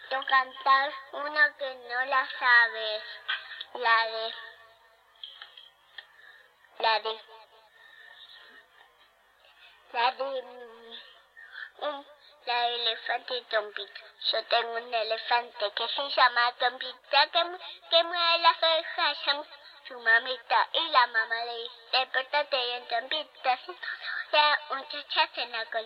Tú cantar una que no la sabes. La de la de elefante y Tompita. Yo tengo un elefante que se llama Tompita, que mueve las orejas, llama su mamita, y la mamá le dice, despertate bien, Tompita, si no se un chachazo en la cola.